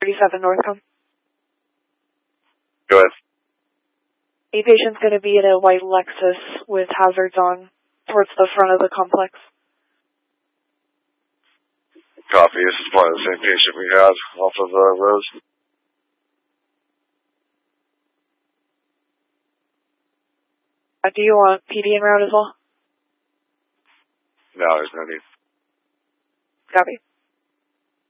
37 Northcom. Go ahead. A patient's going to be in a white Lexus with hazards on towards the front of the complex. Copy. This is probably the same patient we had off of Rose. Do you want PD en route as well? No, there's no need. Copy.